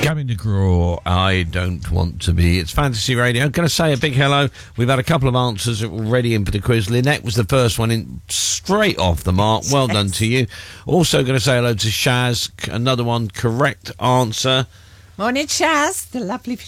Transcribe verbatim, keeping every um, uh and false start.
Gavin DeGraw, I don't want to be. It's Fantasy Radio. I'm going to say a big hello. We've had a couple of answers already in for the quiz. Lynette was the first one in, straight off the mark. Well done to you. Also going to say hello to Shaz. Another one, correct answer. Morning, Shaz. The lovely